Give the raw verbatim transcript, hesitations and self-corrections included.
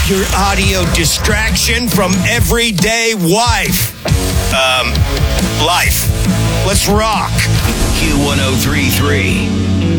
Your audio distraction from everyday wife. Um, life. Let's rock. Q one oh three three.